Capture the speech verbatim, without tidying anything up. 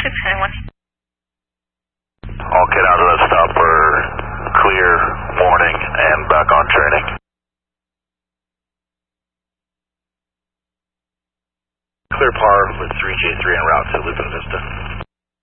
six ninety-one. I'll get out of that stop for clear warning and back on training. Clear par with three J three en route to Lupin Vista.